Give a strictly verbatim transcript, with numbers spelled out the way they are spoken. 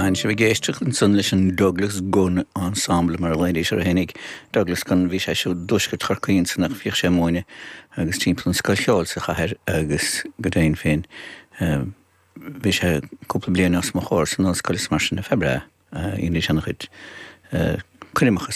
Ein se géisteach an san leis an Douglas Gunn Ensemble mar leidéis ar hennig Douglas Gunn bhí sé seo dusca tarcaíonn san nach bhíoh sé móine agus timppla an scoilcheáil sa chathair agus go déin féin. Bhí sé cúpla bliain as mo chóir san an scoil mar sin na febre í lei senach chud cuireamachas